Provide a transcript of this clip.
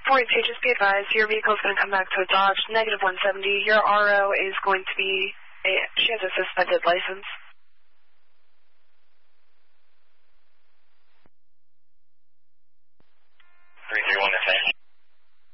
482, just be advised, your vehicle is going to come back to a Dodge, -170. Your RO is going to be, she has a suspended license.